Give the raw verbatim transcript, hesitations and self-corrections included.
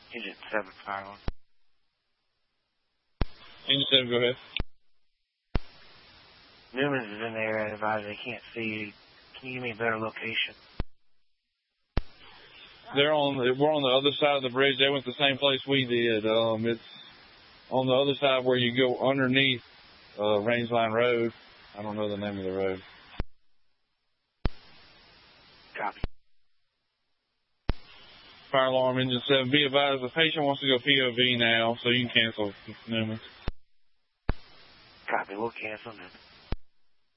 Engine seven, fire alarm. Engine seven, go ahead. Newman's is in the area, advised they can't see you. Can you give me a better location? They're on. We're on the other side of the bridge. They went the same place we did. Um, it's on the other side where you go underneath uh, Rangeline Road. I don't know the name of the road. Copy. Fire alarm, engine seven. Be advised, the patient wants to go P O V now, so you can cancel Newman. Copy. We'll cancel Newman.